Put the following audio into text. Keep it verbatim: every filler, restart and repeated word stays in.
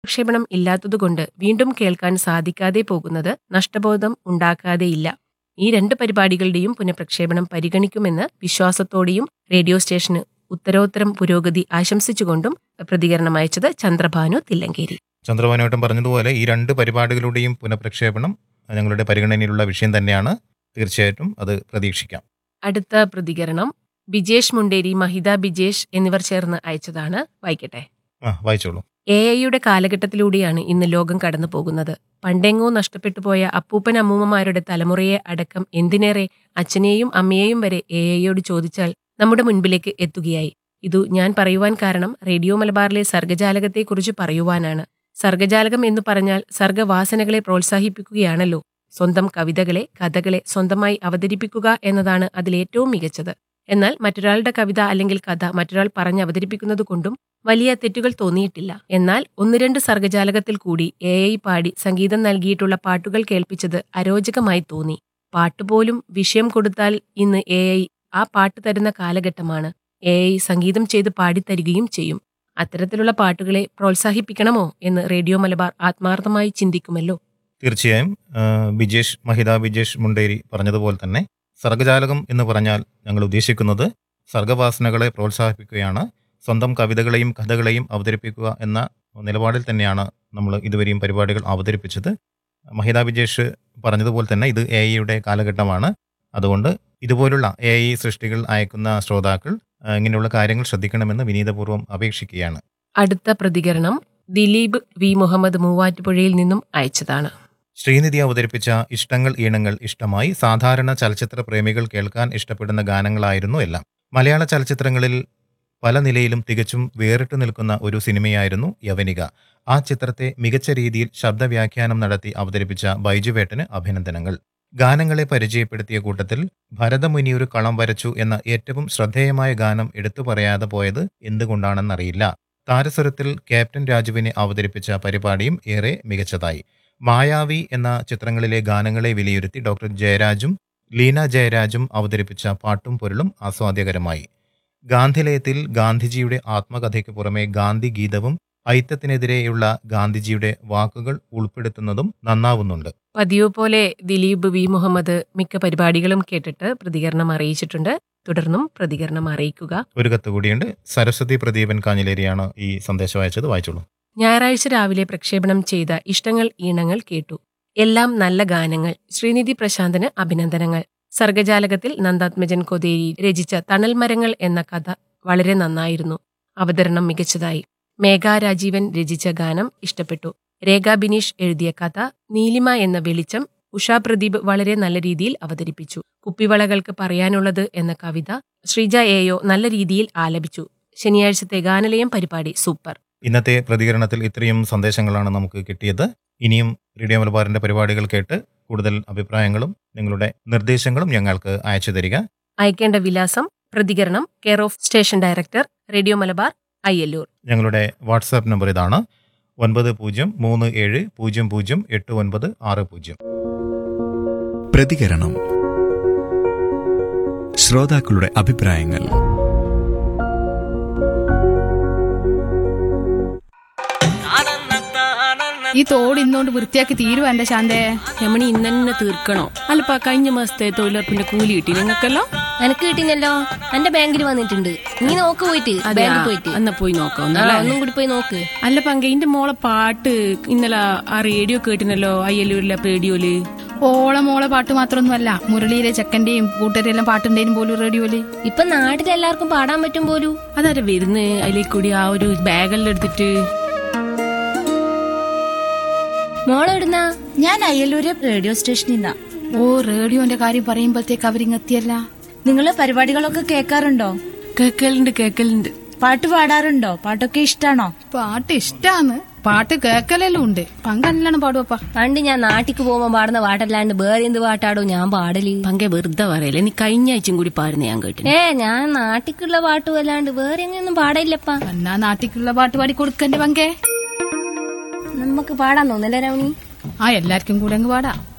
പ്രക്ഷേപണം ഇല്ലാത്തതുകൊണ്ട് വീണ്ടും കേൾക്കാൻ സാധിക്കാതെ പോകുന്നത് നഷ്ടബോധം ഉണ്ടാക്കാതെയില്ല. ഈ രണ്ട് പരിപാടികളുടെയും പുനഃപ്രക്ഷേപണം പരിഗണിക്കുമെന്ന് വിശ്വാസത്തോടെയും റേഡിയോ സ്റ്റേഷന് ഉത്തരോത്തരം പുരോഗതി ആശംസിച്ചുകൊണ്ടും പ്രതികരണം അയച്ചത് ചന്ദ്രഭാനു തില്ലങ്കേരി. ചന്ദ്രഭാനുവേട്ടൻ പറഞ്ഞതുപോലെ ഈ രണ്ട് പരിപാടികളുടെയും പുനഃപ്രക്ഷേപണം ഞങ്ങളുടെ പരിഗണനയിലുള്ള വിഷയം തന്നെയാണ്. തീർച്ചയായിട്ടും അത് പ്രതീക്ഷിക്കാം. അടുത്ത പ്രതികരണം ബിജേഷ് മുണ്ടേരി, മഹിത ബിജേഷ് എന്നിവർ ചേർന്ന് അയച്ചതാണ്. വായിക്കട്ടെ. ആ വായിച്ചോളൂ. എ ഐയുടെ കാലഘട്ടത്തിലൂടെയാണ് ഇന്ന് ലോകം കടന്നു പോകുന്നത്. പണ്ടെങ്ങോ നഷ്ടപ്പെട്ടു പോയ അപ്പൂപ്പൻ അമ്മൂമ്മമാരുടെ തലമുറയെ അടക്കം എന്തിനേറെ അച്ഛനെയും അമ്മയെയും വരെ എ ഐയോട് ചോദിച്ചാൽ നമ്മുടെ മുൻപിലേക്ക് എത്തുകയായി. ഇതു ഞാൻ പറയുവാൻ കാരണം റേഡിയോ മലബാറിലെ സർഗജാലകത്തെക്കുറിച്ച് പറയുവാനാണ്. സർഗജാലകം എന്നു പറഞ്ഞാൽ സർഗവാസനകളെ പ്രോത്സാഹിപ്പിക്കുകയാണല്ലോ. സ്വന്തം കവിതകളെ, കഥകളെ സ്വന്തമായി അവതരിപ്പിക്കുക എന്നതാണ് അതിലേറ്റവും മികച്ചത്. എന്നാൽ മറ്റൊരാളുടെ കവിത അല്ലെങ്കിൽ കഥ മറ്റൊരാൾ പറഞ്ഞ് അവതരിപ്പിക്കുന്നത് കൊണ്ടും വലിയ തെറ്റുകൾ തോന്നിയിട്ടില്ല. എന്നാൽ ഒന്ന് രണ്ട് സർഗജാലകത്തിൽ കൂടി എ ഐ പാടി സംഗീതം നൽകിയിട്ടുള്ള പാട്ടുകൾ കേൾപ്പിച്ചത് അരോചകമായി തോന്നി. പാട്ടുപോലും വിഷയം കൊടുത്താൽ ഇന്ന് എ ഐ ആ പാട്ട് തരുന്ന കാലഘട്ടമാണ്. എ ഐ സംഗീതം ചെയ്ത് പാടിത്തരികയും ചെയ്യും. അത്തരത്തിലുള്ള പാട്ടുകളെ പ്രോത്സാഹിപ്പിക്കണമോ എന്ന് റേഡിയോ മലബാർ ആത്മാർത്ഥമായി ചിന്തിക്കുമല്ലോ. തീർച്ചയായും ബിജേഷ് മഹിത ബിജേഷ് മുണ്ടേരി പറഞ്ഞതുപോലെ തന്നെ സർഗജാലകം എന്ന് പറഞ്ഞാൽ ഞങ്ങൾ ഉദ്ദേശിക്കുന്നത് സർഗവാസനകളെ പ്രോത്സാഹിപ്പിക്കുകയാണ്. സ്വന്തം കവിതകളെയും കഥകളെയും അവതരിപ്പിക്കുക എന്ന നിലപാടിൽ തന്നെയാണ് നമ്മൾ ഇതുവരെയും പരിപാടികൾ അവതരിപ്പിച്ചത്. മഹിത ബിജേഷ് പറഞ്ഞതുപോലെ തന്നെ ഇത് എ ഐയുടെ കാലഘട്ടമാണ്. അതുകൊണ്ട് ഇതുപോലുള്ള എ ഐ സൃഷ്ടികൾ അയക്കുന്ന ശ്രോതാക്കൾ ഇങ്ങനെയുള്ള കാര്യങ്ങൾ ശ്രദ്ധിക്കണമെന്ന് വിനീതപൂർവ്വം അപേക്ഷിക്കുകയാണ്. അടുത്ത പ്രതികരണം ദിലീപ് വി മുഹമ്മദ് മൂവാറ്റുപുഴയിൽ നിന്നും അയച്ചതാണ്. ശ്രീനിധി അവതരിപ്പിച്ച ഇഷ്ടങ്ങൾ ഈണങ്ങൾ ഇഷ്ടമായി. സാധാരണ ചലച്ചിത്ര പ്രേമികൾ കേൾക്കാൻ ഇഷ്ടപ്പെടുന്ന ഗാനങ്ങളായിരുന്നു എല്ലാം. മലയാള ചലച്ചിത്രങ്ങളിൽ പല നിലയിലും തികച്ചും വേറിട്ട് നിൽക്കുന്ന ഒരു സിനിമയായിരുന്നു യവനിക. ആ ചിത്രത്തെ മികച്ച രീതിയിൽ ശബ്ദവ്യാഖ്യാനം നടത്തി അവതരിപ്പിച്ച ബൈജുവേട്ടന് അഭിനന്ദനങ്ങൾ. ഗാനങ്ങളെ പരിചയപ്പെടുത്തിയ കൂട്ടത്തിൽ ഭരതമുനിയൊരു കളം വരച്ചു എന്ന ഏറ്റവും ശ്രദ്ധേയമായ ഗാനം എടുത്തു പറയാതെ പോയത് എന്തുകൊണ്ടാണെന്നറിയില്ല. താരസ്വരത്തിൽ ക്യാപ്റ്റൻ രാജുവിനെ അവതരിപ്പിച്ച പരിപാടിയും ഏറെ മികച്ചതായി. മായാവി എന്ന ചിത്രങ്ങളിലെ ഗാനങ്ങളെ വിലയിരുത്തി ഡോക്ടർ ജയരാജും ലീന ജയരാജും അവതരിപ്പിച്ച പാട്ടും പൊരുളും ആസ്വാദ്യകരമായി. ഗാന്ധിലയത്തിൽ ഗാന്ധിജിയുടെ ആത്മകഥയ്ക്ക് പുറമെ ഗാന്ധി ഗീതവും ഐത്തത്തിനെതിരെയുള്ള ഗാന്ധിജിയുടെ വാക്കുകൾ ഉൾപ്പെടുത്തുന്നതും നന്നാവുന്നുണ്ട്. പതിവ് പോലെ ദിലീപ് വി മുഹമ്മദ് മിക്ക പരിപാടികളും കേട്ടിട്ട് പ്രതികരണം അറിയിച്ചിട്ടുണ്ട്. തുടർന്നും പ്രതികരണം അറിയിക്കുക. ഒരു കത്ത് കൂടിയുണ്ട്. സരസ്വതി പ്രദീപൻ കാഞ്ഞിലേരിയാണ് ഈ സന്ദേശം അയച്ചത്. വായിച്ചോളൂ. ഞായറാഴ്ച രാവിലെ പ്രക്ഷേപണം ചെയ്ത ഇഷ്ടങ്ങൾ ഈണങ്ങൾ കേട്ടു. എല്ലാം നല്ല ഗാനങ്ങൾ. ശ്രീനിധി പ്രശാന്തന് അഭിനന്ദനങ്ങൾ. സർഗജാലകത്തിൽ നന്ദാത്മജൻ കൊതേരി രചിച്ച തണൽ മരങ്ങൾ എന്ന കഥ വളരെ നന്നായിരുന്നു. അവതരണം മികച്ചതായി. മേഘ രാജീവൻ രചിച്ച ഗാനം ഇഷ്ടപ്പെട്ടു. രേഖ ബിനീഷ് എഴുതിയ കഥ നീലിമ എന്ന വെളിച്ചം ഉഷാ പ്രദീപ് വളരെ നല്ല രീതിയിൽ അവതരിപ്പിച്ചു. കുപ്പിവളകൾക്ക് പറയാനുള്ളത് എന്ന കവിത ശ്രീജ എയോ നല്ല രീതിയിൽ ആലപിച്ചു. ശനിയാഴ്ചത്തെ ഗാനലയം പരിപാടി സൂപ്പർ. ഇന്നത്തെ പ്രതികരണത്തിൽ ഇത്രയും സന്ദേശങ്ങളാണ് നമുക്ക് കിട്ടിയത്. ഇനിയും റേഡിയോ മലബാറിന്റെ പരിപാടികൾ കേട്ട് കൂടുതൽ അഭിപ്രായങ്ങളും നിങ്ങളുടെ നിർദ്ദേശങ്ങളും ഞങ്ങൾക്ക് അയച്ചു തരിക. അയക്കേണ്ട വിലാസം പ്രതികരണം, care of station director, radio Malabar, Ayyallur. ഞങ്ങളുടെ വാട്സാപ്പ് നമ്പർ ഇതാണ്: ഒൻപത് പൂജ്യം മൂന്ന് ഏഴ് പൂജ്യം പൂജ്യം എട്ട് ഒൻപത് ആറ് പൂജ്യം. പ്രതികരണം. ശ്രോതാക്കളുടെ അഭിപ്രായങ്ങൾ. ഈ തോട് ഇന്നോണ്ട് വൃത്തിയാക്കി തീരുവാ എന്റെ ശാന്തേ. രമണി ഇന്നെ തീർക്കണോ? അല്ലപ്പാ കഴിഞ്ഞ മാസത്തെ തൊഴിലുറപ്പിന്റെ കൂലി കിട്ടി നിങ്ങൾക്കല്ലോ? എനക്ക് കിട്ടിനല്ലോ. എന്റെ ബാങ്കിൽ വന്നിട്ടുണ്ട്. നീ നോക്ക് പോയിട്ട് പോയിട്ട് എന്നാ പോയി നോക്കാം. ഒന്നും കൂടി പോയി നോക്ക്. അല്ല പങ്ക ഇന്റെ മോളെ പാട്ട് ഇന്നലെ ആ റേഡിയോ കേട്ടിനല്ലോ, അയ്യല്ലൂരിലെ റേഡിയോയില്. ഓളെ മോളെ പാട്ട് മാത്രമൊന്നുമല്ല, മുരളിയിലെ ചെക്കന്റെയും കൂട്ടരെല്ലാം പാട്ടുണ്ടേനും പോലും റേഡിയോയില്. ഇപ്പൊ നാട്ടിലെല്ലാവർക്കും പാടാൻ പറ്റും പോലും. അതാരെ വരുന്നേ അതിലേക്ക് കൂടി ആ ഒരു ബാഗെല്ലാം എടുത്തിട്ട്? മോളെടുന്ന ഞാൻ അയ്യല്ലൂര് റേഡിയോ സ്റ്റേഷനിൽ നിന്നാ. ഓ, റേഡിയോന്റെ കാര്യം പറയുമ്പോഴത്തേക്ക് അവരിങ്ങെത്തിയല്ല. നിങ്ങള് പരിപാടികളൊക്കെ കേൾക്കാറുണ്ടോ? കേക്കലുണ്ട് കേക്കലുണ്ട്. പാട്ട് പാടാറുണ്ടോ? പാട്ടൊക്കെ ഇഷ്ടാണോ? പാട്ട് ഇഷ്ടാന്ന്, പാട്ട് കേക്കലെല്ലാം ഉണ്ട്. പങ്കല്ലാണ് പാടുവപ്പാ. പണ്ട് ഞാൻ നാട്ടിക്ക് പോകുമ്പോ പാടുന്ന പാട്ടല്ലാണ്ട് വേറെ എന്ത് പാട്ടാടോ ഞാൻ പാടല്? പങ്കെ വെറുതെ പറയല്ലേ, നീ കഴിഞ്ഞ ആഴ്ചയും കൂടി പാടുന്ന ഞാൻ കേട്ടു. ഏ ഞാൻ നാട്ടിക്കുള്ള പാട്ടും അല്ലാണ്ട് വേറെ എങ്ങനെയൊന്നും പാടില്ലപ്പാ. എന്നാ നാട്ടിക്കുള്ള പാട്ട് പാടി കൊടുക്കണ്ടേ പങ്കെ? നമുക്ക് പാടാൻ തോന്നില്ല രമണി? ആ എല്ലാവർക്കും കൂടെ അങ്ങ് പാടാം.